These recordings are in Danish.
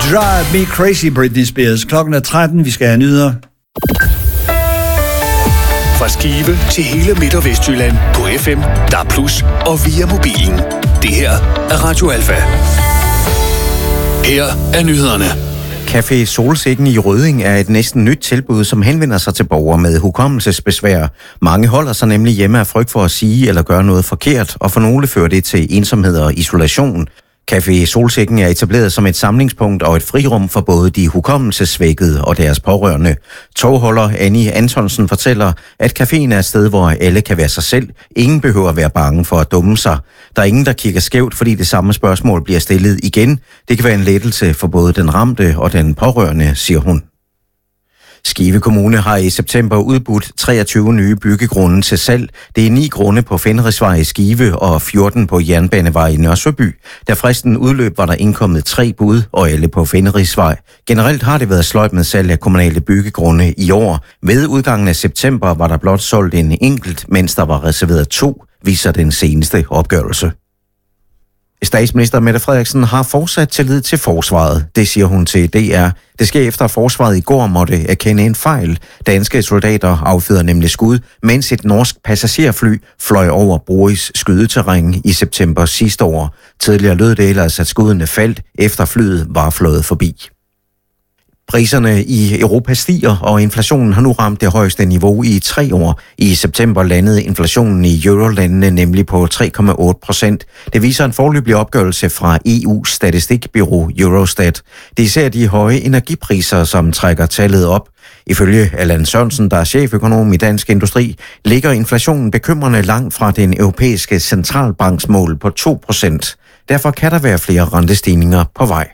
Drive Me Crazy, Britney Spears. Klokken er 13, vi skal have nyheder. Fra Skive til hele Midt- og Vestjylland på FM, DAB+ og via mobilen. Det her er Radio Alfa. Her er nyhederne. Café Solsikken i Rødding er et næsten nyt tilbud, som henvender sig til borgere med hukommelsesbesvær. Mange holder sig nemlig hjemme af frygt for at sige eller gøre noget forkert, og for nogle fører det til ensomhed og isolation. Café Solsikken er etableret som et samlingspunkt og et frirum for både de hukommelsessvækkede og deres pårørende. Togholder Annie Antonsen fortæller, at caféen er et sted, hvor alle kan være sig selv. Ingen behøver at være bange for at dumme sig. Der er ingen, der kigger skævt, fordi det samme spørgsmål bliver stillet igen. Det kan være en lettelse for både den ramte og den pårørende, siger hun. Skive Kommune har i september udbudt 23 nye byggegrunde til salg. Det er 9 grunde på Fenrisvej i Skive og 14 på Jernbanevej i Nørresøby. Da fristen udløb, var der indkommet 3 bud, og alle på Fenrisvej. Generelt har det været sløjt med salg af kommunale byggegrunde i år. Ved udgangen af september var der blot solgt en enkelt, mens der var reserveret 2, viser den seneste opgørelse. Statsminister Mette Frederiksen har fortsat tillid til forsvaret. Det siger hun til DR. Det sker efter, at forsvaret i går måtte erkende en fejl. Danske soldater affyrede nemlig skud, mens et norsk passagerfly fløj over Boris skydeterræn i september sidste år. Tidligere lød det ellers, at skuddene faldt, efter flyet var flået forbi. Priserne i Europa stiger, og inflationen har nu ramt det højeste niveau i 3 år. I september landede inflationen i eurolandene nemlig på 3,8%. Det viser en foreløbig opgørelse fra EU's statistikbureau Eurostat. Det er især de høje energipriser, som trækker tallet op. Ifølge Allan Sørensen, der er cheføkonom i Dansk Industri, ligger inflationen bekymrende langt fra den europæiske centralbanks mål på 2%. Derfor kan der være flere rentestigninger på vej.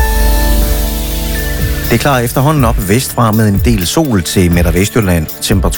Det klarer efterhånden op vestfra med en del sol til Midt- og Vestjylland. Temperaturen